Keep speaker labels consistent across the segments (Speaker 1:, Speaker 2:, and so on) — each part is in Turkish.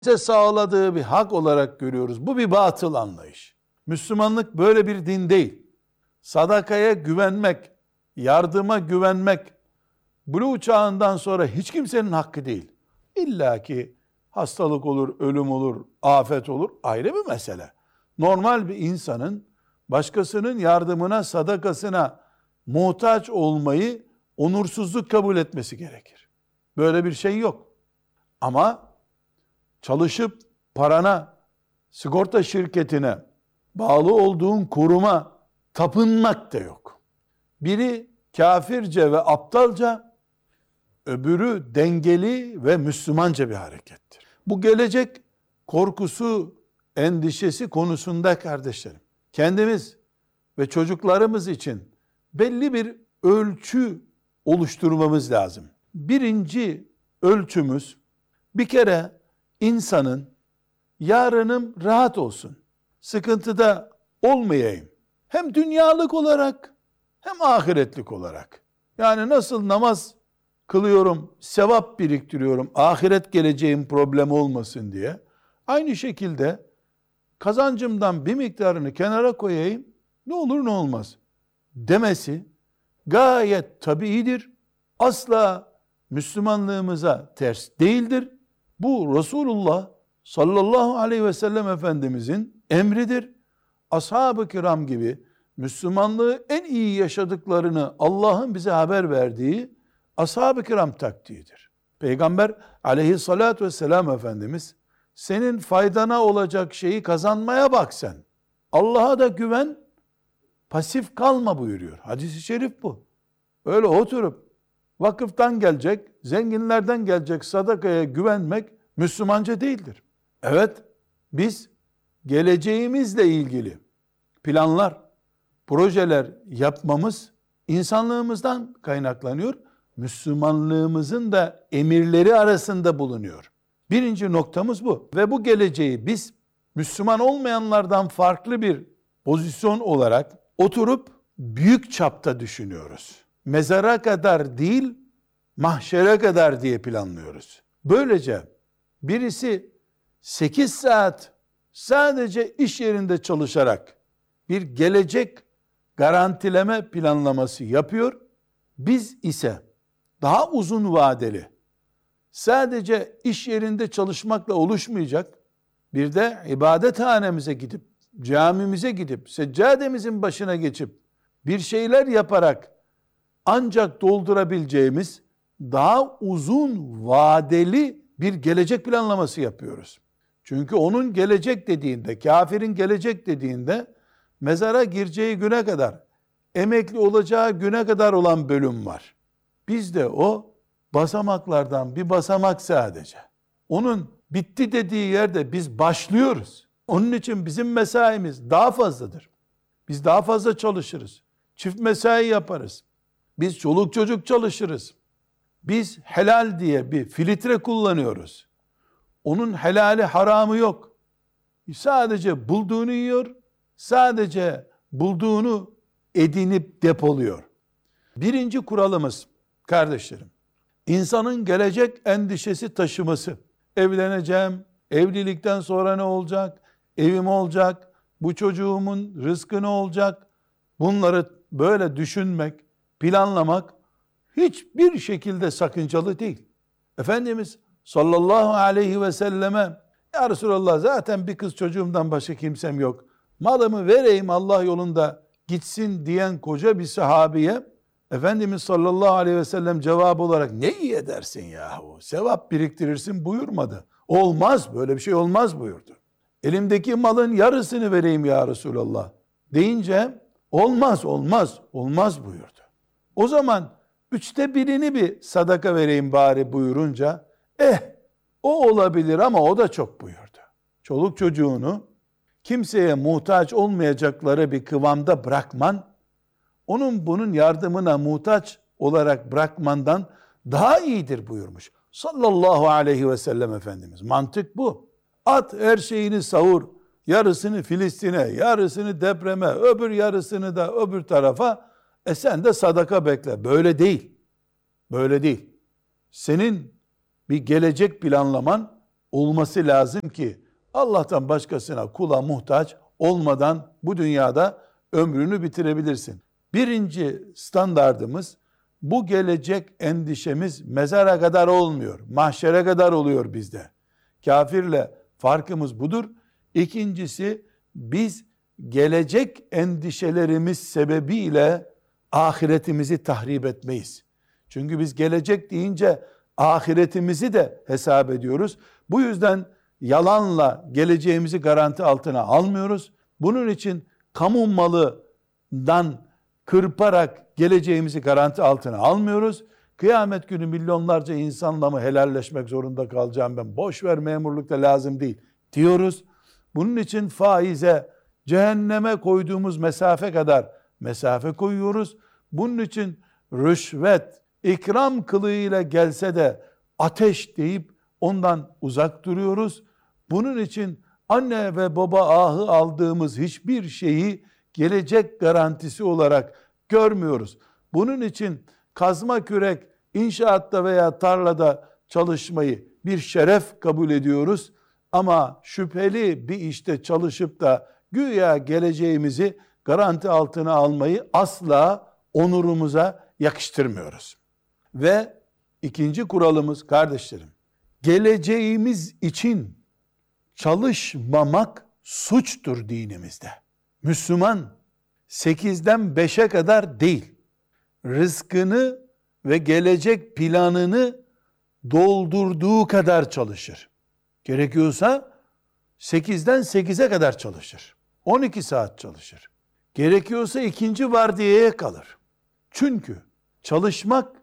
Speaker 1: bize sağladığı bir hak olarak görüyoruz. Bu bir batıl anlayış. Müslümanlık böyle bir din değil. Sadakaya güvenmek, yardıma güvenmek, buluğ çağından sonra hiç kimsenin hakkı değil. İlla ki hastalık olur, ölüm olur, afet olur, ayrı bir mesele. Normal bir insanın başkasının yardımına, sadakasına muhtaç olmayı onursuzluk kabul etmesi gerekir. Böyle bir şey yok. Ama çalışıp parana, sigorta şirketine, bağlı olduğun kuruma tapınmak da yok. Biri kafirce ve aptalca, öbürü dengeli ve Müslümanca bir harekettir. Bu gelecek korkusu, endişesi konusunda kardeşlerim, kendimiz ve çocuklarımız için belli bir ölçü oluşturmamız lazım. Birinci ölçümüz, bir kere insanın yarınım rahat olsun, sıkıntıda olmayayım. Hem dünyalık olarak hem ahiretlik olarak. Yani nasıl namaz kılıyorum, sevap biriktiriyorum, ahiret geleceğim problem olmasın diye. Aynı şekilde kazancımdan bir miktarını kenara koyayım, ne olur ne olmaz demesi gayet tabiidir. Asla Müslümanlığımıza ters değildir. Bu Resulullah sallallahu aleyhi ve sellem Efendimizin emridir. Ashab-ı kiram gibi Müslümanlığı en iyi yaşadıklarını Allah'ın bize haber verdiği ashab-ı kiram taktiğidir. Peygamber aleyhissalatü vesselam Efendimiz, senin faydana olacak şeyi kazanmaya bak sen. Allah'a da güven, pasif kalma buyuruyor. Hadis-i şerif bu. Öyle oturup vakıftan gelecek, zenginlerden gelecek sadakaya güvenmek Müslümanca değildir. Evet, biz geleceğimizle ilgili planlar, projeler yapmamız insanlığımızdan kaynaklanıyor. Müslümanlığımızın da emirleri arasında bulunuyor. Birinci noktamız bu. Ve bu geleceği biz Müslüman olmayanlardan farklı bir pozisyon olarak oturup büyük çapta düşünüyoruz. Mezara kadar değil, mahşere kadar diye planlıyoruz. Böylece birisi 8 saat sadece iş yerinde çalışarak bir gelecek garantileme planlaması yapıyor. Biz ise daha uzun vadeli, sadece iş yerinde çalışmakla oluşmayacak, bir de ibadethanemize gidip, camimize gidip, seccademizin başına geçip, bir şeyler yaparak ancak doldurabileceğimiz daha uzun vadeli bir gelecek planlaması yapıyoruz. Çünkü onun gelecek dediğinde, kafirin gelecek dediğinde, mezara gireceği güne kadar, emekli olacağı güne kadar olan bölüm var. Bizde o basamaklardan bir basamak sadece. Onun bitti dediği yerde biz başlıyoruz. Onun için bizim mesaimiz daha fazladır. Biz daha fazla çalışırız. Çift mesai yaparız. Biz çoluk çocuk çalışırız. Biz helal diye bir filtre kullanıyoruz. Onun helali haramı yok. Sadece bulduğunu yiyor, sadece bulduğunu edinip depoluyor. Birinci kuralımız kardeşlerim, insanın gelecek endişesi taşıması. Evleneceğim, evlilikten sonra ne olacak, evim olacak, bu çocuğumun rızkı ne olacak? Bunları böyle düşünmek, planlamak hiçbir şekilde sakıncalı değil. Efendimiz sallallahu aleyhi ve selleme, ya Resulallah zaten bir kız çocuğumdan başka kimsem yok, malımı vereyim Allah yolunda gitsin diyen koca bir sahabiye, Efendimiz sallallahu aleyhi ve sellem cevap olarak ne iyi edersin yahu, sevap biriktirirsin buyurmadı. Olmaz, böyle bir şey olmaz buyurdu. Elimdeki malın yarısını vereyim ya Resulallah deyince olmaz buyurdu. O zaman 1/3'ünü bir sadaka vereyim bari buyurunca, o olabilir ama o da çok buyurdu. Çoluk çocuğunu kimseye muhtaç olmayacakları bir kıvamda bırakman, onun bunun yardımına muhtaç olarak bırakmandan daha iyidir buyurmuş. Sallallahu aleyhi ve sellem Efendimiz. Mantık bu. At her şeyini savur, yarısını Filistin'e, yarısını depreme, öbür yarısını da öbür tarafa, sen de sadaka bekle. Böyle değil. Böyle değil. Senin bir gelecek planlaman olması lazım ki Allah'tan başkasına, kula muhtaç olmadan bu dünyada ömrünü bitirebilirsin. Birinci standardımız, bu gelecek endişemiz mezara kadar olmuyor. Mahşere kadar oluyor bizde. Kafirle farkımız budur. İkincisi, biz gelecek endişelerimiz sebebiyle ahiretimizi tahrip etmeyiz. Çünkü biz gelecek deyince ahiretimizi de hesap ediyoruz. Bu yüzden yalanla geleceğimizi garanti altına almıyoruz. Bunun için kamu malından kırparak geleceğimizi garanti altına almıyoruz. Kıyamet günü milyonlarca insanla mı helalleşmek zorunda kalacağım ben? Boş ver, memurluk da lazım değil diyoruz. Bunun için faize, cehenneme koyduğumuz mesafe kadar mesafe koyuyoruz. Bunun için rüşvet, ikram kılığıyla gelse de ateş deyip ondan uzak duruyoruz. Bunun için anne ve baba ahı aldığımız hiçbir şeyi gelecek garantisi olarak görmüyoruz. Bunun için kazma kürek, inşaatta veya tarlada çalışmayı bir şeref kabul ediyoruz. Ama şüpheli bir işte çalışıp da güya geleceğimizi garanti altına almayı asla onurumuza yakıştırmıyoruz. Ve ikinci kuralımız kardeşlerim, geleceğimiz için çalışmamak suçtur dinimizde. Müslüman 8'den 5'e kadar değil, rızkını ve gelecek planını doldurduğu kadar çalışır. Gerekiyorsa 8'den 8'e kadar çalışır. 12 saat çalışır. Gerekiyorsa ikinci vardiyaya kalır. Çünkü çalışmak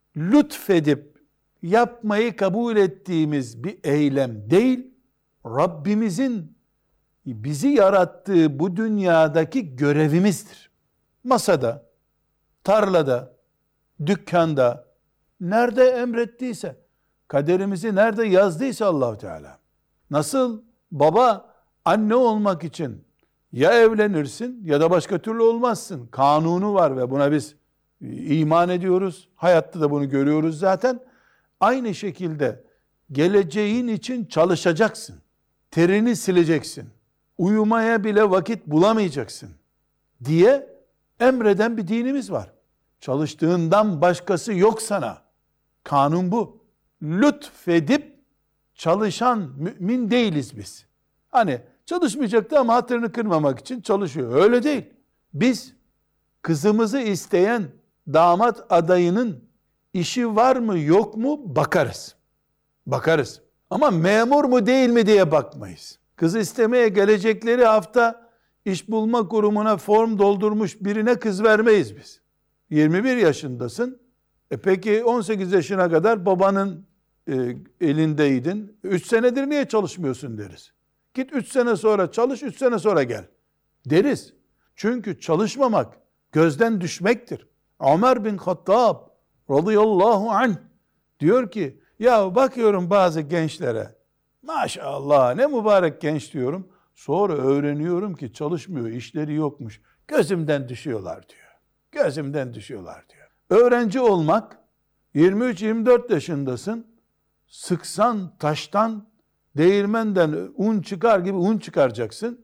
Speaker 1: lütfedip yapmayı kabul ettiğimiz bir eylem değil, Rabbimizin bizi yarattığı bu dünyadaki görevimizdir. Masada, tarlada, dükkanda, nerede emrettiyse, kaderimizi nerede yazdıysa Allahu Teala. Nasıl baba anne olmak için ya evlenirsin ya da başka türlü olmazsın. Kanunu var ve buna biz iman ediyoruz. Hayatta da bunu görüyoruz zaten. Aynı şekilde geleceğin için çalışacaksın. Terini sileceksin. Uyumaya bile vakit bulamayacaksın diye emreden bir dinimiz var. Çalıştığından başkası yok sana. Kanun bu. Lütfedip çalışan mümin değiliz biz. Hani çalışmayacaktı ama hatırını kırmamak için çalışıyor. Öyle değil. Biz kızımızı isteyen damat adayının işi var mı yok mu bakarız. Bakarız. Ama memur mu değil mi diye bakmayız. Kız istemeye gelecekleri hafta iş bulma kurumuna form doldurmuş birine kız vermeyiz biz. 21 yaşındasın. Peki 18 yaşına kadar babanın elindeydin. 3 senedir niye çalışmıyorsun deriz. Git 3 sene sonra çalış, 3 sene sonra gel deriz. Çünkü çalışmamak gözden düşmektir. Ömer bin Hattab radıyallahu anh diyor ki, ya bakıyorum bazı gençlere, maşallah ne mübarek genç diyorum. Sonra öğreniyorum ki çalışmıyor, işleri yokmuş. Gözümden düşüyorlar diyor. Gözümden düşüyorlar diyor. Öğrenci olmak, 23-24 yaşındasın, sıksan taştan, değirmenden un çıkar gibi un çıkaracaksın.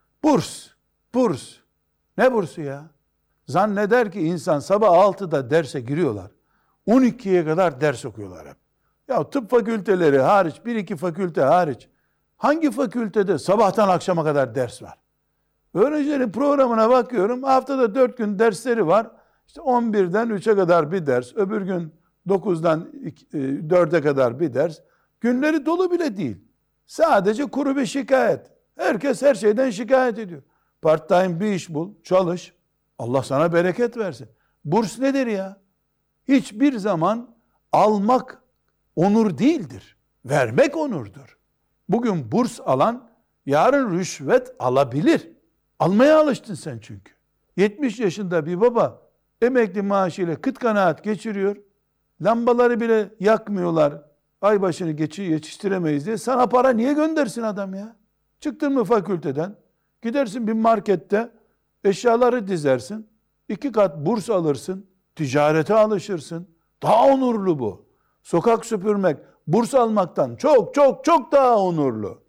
Speaker 1: Burs. Ne bursu ya? Zanneder ki insan sabah 6'da derse giriyorlar. 12'ye kadar ders okuyorlar hep. Ya tıp fakülteleri hariç, bir iki fakülte hariç, hangi fakültede sabahtan akşama kadar ders var? Öğrencilerin programına bakıyorum, haftada 4 gün dersleri var. İşte 11'den 3'e kadar bir ders, öbür gün 9'dan 4'e kadar bir ders. Günleri dolu bile değil. Sadece kuru bir şikayet. Herkes her şeyden şikayet ediyor. Part time bir iş bul, çalış. Allah sana bereket versin. Burs nedir ya? Hiçbir zaman almak onur değildir. Vermek onurdur. Bugün burs alan yarın rüşvet alabilir. Almaya alıştın sen çünkü. 70 yaşında bir baba emekli maaşıyla kıt kanaat geçiriyor. Lambaları bile yakmıyorlar. Ay başını yetiştiremeyiz diye. Sana para niye göndersin adam ya? Çıktın mı fakülteden? Gidersin bir markette eşyaları dizersin. 2 kat burs alırsın. Ticarete alışırsın. Daha onurlu bu. Sokak süpürmek, burs almaktan çok çok çok daha onurlu.